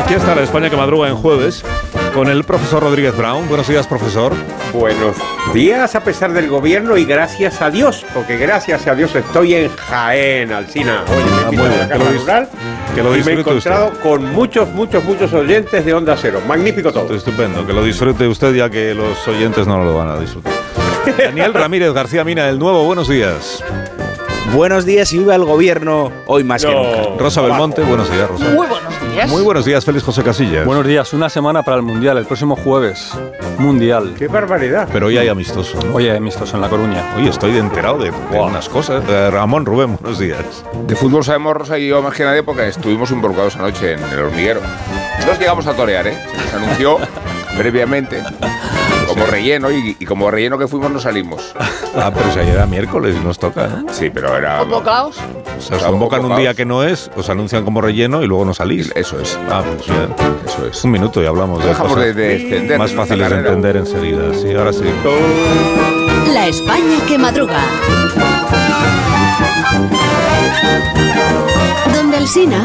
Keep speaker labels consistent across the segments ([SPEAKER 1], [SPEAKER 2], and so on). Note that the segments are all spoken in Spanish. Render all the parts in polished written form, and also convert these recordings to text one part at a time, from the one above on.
[SPEAKER 1] Aquí está la España que madruga en jueves con el profesor Rodríguez Brown. Buenos días, profesor.
[SPEAKER 2] Buenos días, a pesar del gobierno, y gracias a Dios, porque gracias a Dios estoy en Jaén, Alsina. Oye, me he la casa rural y me he encontrado usted con muchos oyentes de Onda Cero. Magnífico todo.
[SPEAKER 1] Estupendo, que lo disfrute usted, ya que los oyentes no lo van a disfrutar. Daniel Ramírez García Mina, El Nuevo, buenos días.
[SPEAKER 3] Buenos días y viva el gobierno, hoy más que nunca.
[SPEAKER 1] Rosa Belmonte, buenos días, Rosa.
[SPEAKER 4] Muy buenos días.
[SPEAKER 1] Muy buenos días, Félix José Casillas.
[SPEAKER 5] Buenos días, una semana para el Mundial, el próximo jueves. Mundial.
[SPEAKER 2] ¡Qué barbaridad!
[SPEAKER 1] Pero hoy hay amistoso, ¿no?
[SPEAKER 5] Hoy hay amistoso en La Coruña.
[SPEAKER 1] Oye, estoy enterado de unas cosas. Ramón Rubén, buenos días.
[SPEAKER 6] De fútbol sabemos Rosa y yo más que nadie porque estuvimos involucrados anoche en el Hormiguero. Nos llegamos a torear, ¿eh? Se nos anunció previamente como relleno y como relleno que fuimos no salimos.
[SPEAKER 1] Pero si ayer era miércoles y nos toca, ¿no?
[SPEAKER 6] Sí, pero era...
[SPEAKER 4] ¿Convocados?
[SPEAKER 1] O sea, os convocan un día que no es, os anuncian como relleno y luego no salís.
[SPEAKER 6] Eso es.
[SPEAKER 1] Pues bien.
[SPEAKER 6] Eso es.
[SPEAKER 1] Un minuto y hablamos de
[SPEAKER 6] dejamos
[SPEAKER 1] cosas
[SPEAKER 6] de extender
[SPEAKER 1] más fáciles de entender enseguida. Sí, ahora sí.
[SPEAKER 7] La España que madruga. Donde Alsina.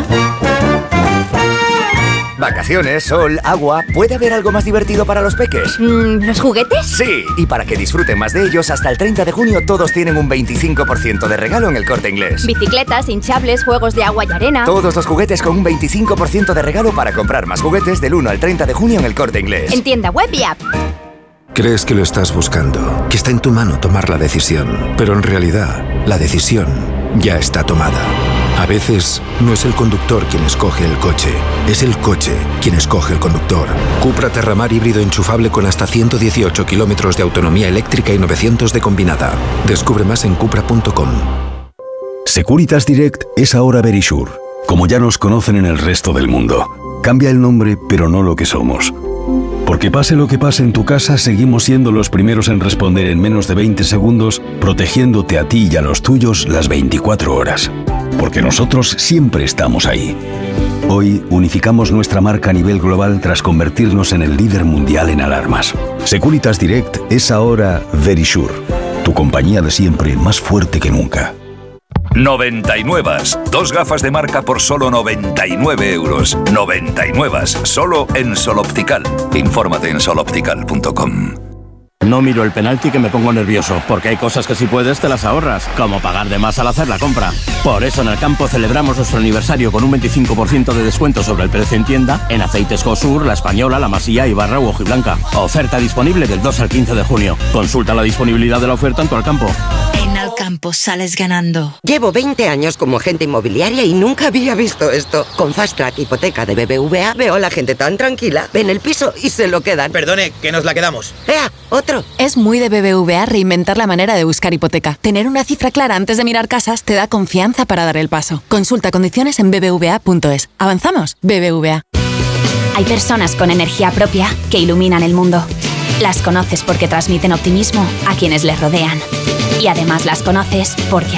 [SPEAKER 8] Vacaciones, sol, agua. ¿Puede haber algo más divertido para los peques?
[SPEAKER 7] ¿Los juguetes?
[SPEAKER 8] Sí, y para que disfruten más de ellos, hasta el 30 de junio todos tienen un 25% de regalo en El Corte Inglés.
[SPEAKER 7] Bicicletas, hinchables, juegos de agua y arena.
[SPEAKER 8] Todos los juguetes con un 25% de regalo para comprar más juguetes del 1 al 30 de junio en El Corte Inglés.
[SPEAKER 7] En tienda web y app.
[SPEAKER 9] Crees que lo estás buscando, que está en tu mano tomar la decisión, pero en realidad, la decisión ya está tomada. A veces, no es el conductor quien escoge el coche, es el coche quien escoge el conductor. Cupra Terramar híbrido enchufable con hasta 118 kilómetros de autonomía eléctrica y 900 de combinada. Descubre más en cupra.com.
[SPEAKER 10] Securitas Direct es ahora Verisure, como ya nos conocen en el resto del mundo. Cambia el nombre, pero no lo que somos. Porque pase lo que pase en tu casa, seguimos siendo los primeros en responder en menos de 20 segundos, protegiéndote a ti y a los tuyos las 24 horas. Porque nosotros siempre estamos ahí. Hoy unificamos nuestra marca a nivel global tras convertirnos en el líder mundial en alarmas. Securitas Direct es ahora Verisure, tu compañía de siempre más fuerte que nunca.
[SPEAKER 11] 99. Dos gafas de marca por solo 99 euros. 99. Solo en Sol Optical. Infórmate en soloptical.com.
[SPEAKER 12] No miro el penalti que me pongo nervioso, porque hay cosas que si puedes te las ahorras, como pagar de más al hacer la compra. Por eso en Alcampo celebramos nuestro aniversario con un 25% de descuento sobre el precio en tienda en aceites Josur, La Española, La Masía, Ibarra u Hojiblanca. Oferta disponible del 2 al 15 de junio. Consulta la disponibilidad de la oferta en tu Alcampo.
[SPEAKER 13] En Alcampo sales ganando.
[SPEAKER 14] Llevo 20 años como agente inmobiliaria y nunca había visto esto. Con Fast Track Hipoteca de BBVA veo a la gente tan tranquila. Ven el piso y se lo quedan.
[SPEAKER 15] Perdone, que nos la quedamos.
[SPEAKER 14] ¡Ea! ¡Otro!
[SPEAKER 16] Es muy de BBVA reinventar la manera de buscar hipoteca. Tener una cifra clara antes de mirar casas te da confianza para dar el paso. Consulta condiciones en bbva.es. ¿Avanzamos? BBVA.
[SPEAKER 7] Hay personas con energía propia que iluminan el mundo. Las conoces porque transmiten optimismo a quienes les rodean. Y además las conoces porque